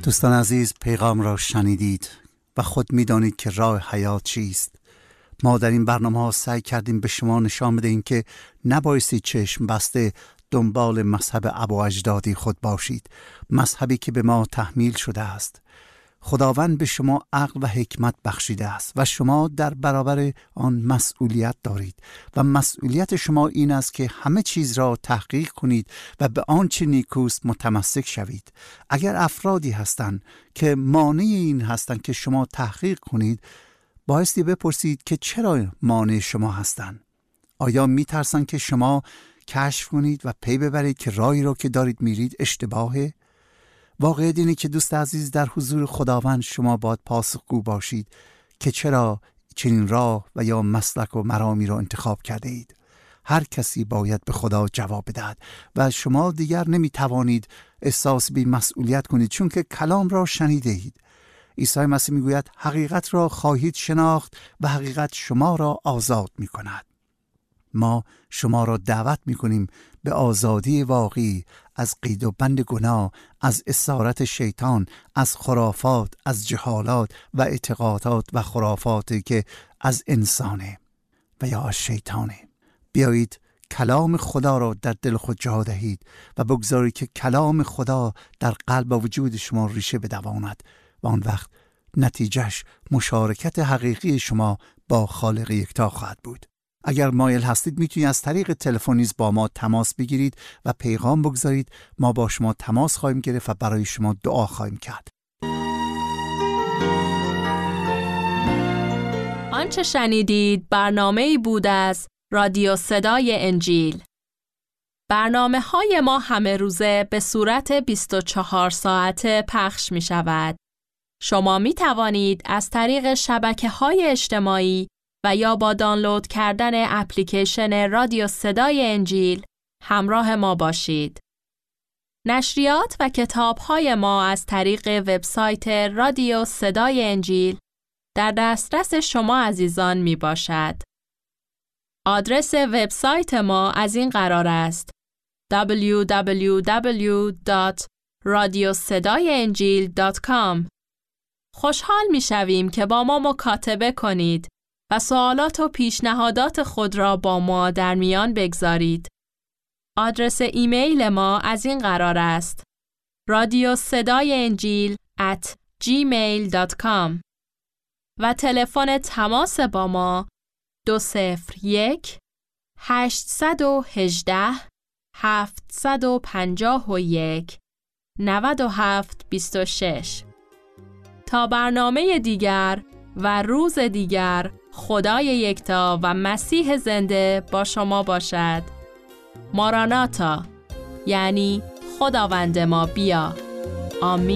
دوستان عزیز، پیغام را شنیدید و خود می‌دانید که راه حیات چیست. ما در این برنامه ها سعی کردیم به شما نشان بدهیم که نبایستی چشم بسته دنبال مذهب ابواجدادی خود باشید، مذهبی که به ما تحمیل شده است. خداوند به شما عقل و حکمت بخشیده است و شما در برابر آن مسئولیت دارید و مسئولیت شما این است که همه چیز را تحقیق کنید و به آنچه نیکوست متمسک شوید. اگر افرادی هستند که مانع این هستند که شما تحقیق کنید، بایستی بپرسید که چرا مانع شما هستند. آیا میترسند که شما کشف کنید و پی ببرید که راهی را که دارید میرید اشتباهه؟ واقعیت اینه که دوست عزیز، در حضور خداوند شما باید پاسخگو باشید که چرا چنین راه و یا مسلک و مرامی را انتخاب کرده اید. هر کسی باید به خدا جواب بدهد و شما دیگر نمیتوانید احساس بی مسئولیت کنید، چون که کلام را شنیده اید. عیسی مسیح میگوید حقیقت را خواهید شناخت و حقیقت شما را آزاد میکند. ما شما را دعوت میکنیم به آزادی واقعی از قید و بند گناه، از اسارت شیطان، از خرافات، از جهالات و اعتقادات و خرافاتی که از انسانه و یا از شیطانه. بیایید کلام خدا را در دل خود جا دهید و بگذارید که کلام خدا در قلب و وجود شما ریشه بدواند و آن وقت نتیجهش مشارکت حقیقی شما با خالق یکتا خواهد بود. اگر مایل هستید میتونید از طریق تلفن نیز با ما تماس بگیرید و پیغام بگذارید. ما با شما تماس خواهیم گرفت و برای شما دعا خواهیم کرد. آنچه شنیدید برنامه‌ای بود از رادیو صدای انجیل. برنامه‌های ما همه روزه به صورت 24 ساعته پخش می شود. شما می توانید از طریق شبکه‌های اجتماعی و یا با دانلود کردن اپلیکیشن رادیو صدای انجیل همراه ما باشید. نشریات و کتاب‌های ما از طریق وبسایت رادیو صدای انجیل در دسترس شما عزیزان می باشد. آدرس وبسایت ما از این قرار است: www.radiosedaienjil.com. خوشحال می شویم که با ما مکاتبه کنید و سوالات و پیشنهادات خود را با ما در میان بگذارید. آدرس ایمیل ما از این قرار است: radiosedaienjil@gmail.com و تلفن تماس با ما 201 818 751 9726. تا برنامه دیگر و روز دیگر، خدای یکتا و مسیح زنده با شما باشد. ماراناتا، یعنی خداوند ما بیا. آمین.